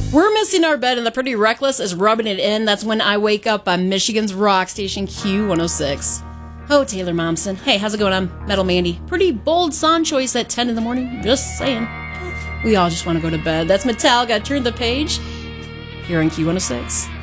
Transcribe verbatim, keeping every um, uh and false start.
We're missing our bed and the Pretty Reckless is rubbing it in. That's When I Wake Up on Michigan's rock station Q one oh six. Oh, Taylor Momsen. Hey, how's it going? I'm Metal Mandy. Pretty bold song choice at ten in the morning. Just saying. We all just want to go to bed. That's Metallica. Turn the page here on Q one oh six.